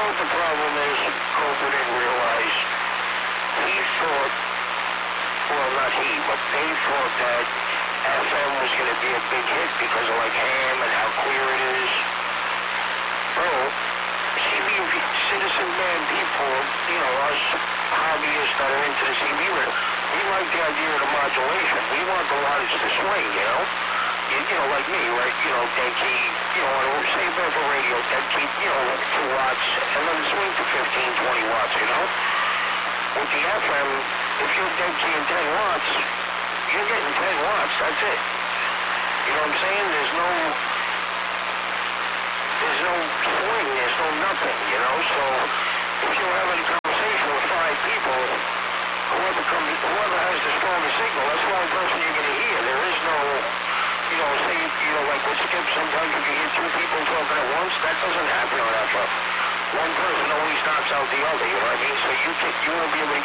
what the problem is? Cooper didn't realize. He thought, well, not he, but they thought that FM was going to be a big hit because of like Ham and how clear it is. Bro, CB, citizen man people, you know, us hobbyists that are into the CB, we like the idea of the modulation. We want the wattage to swing, you know? You know, like me, right? You know, dead key, you know, say about the radio, dead key, you know, 2 watts, and let it swing to 15, 20 watts, you know? With the FM, if you're dead key in 10 watts, you're getting 10 watts, that's it. You know what I'm saying? There's no swing, there's no nothing, you know? So, if you're having a conversation with 5 people, whoever has the strongest signal, that's the only person you're going to hear. There is no, you know, say, you know, like with Skip, sometimes you can hear 2 people talking at once. That doesn't happen on FM. One person always knocks out the other, you know what I mean? So you won't be able to